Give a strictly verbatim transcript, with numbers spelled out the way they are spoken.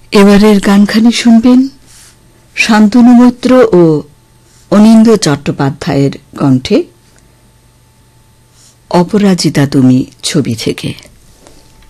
এবারের গানখানি শুনবেন শান্তনু মৈত্র ও অনিন্দ্য চট্টোপাধ্যায়ের কণ্ঠে অপরাজিতা তুমি ছবি থেকে।